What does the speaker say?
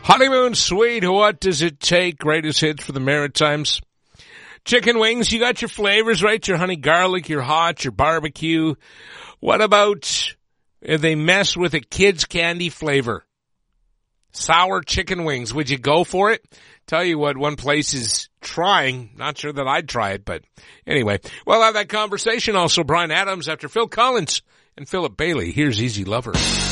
Honeymoon Suite, what does it take? Greatest hits for the Maritimes. Chicken wings, you got your flavors, right? Your honey garlic, your hot, your barbecue. What about if they mess with a kid's candy flavor? Sour chicken wings, would you go for it? Tell you what, one place is trying. Not sure that I'd try it, but anyway. We'll have that conversation also. Brian Adams after Phil Collins and Philip Bailey. Here's Easy Lover.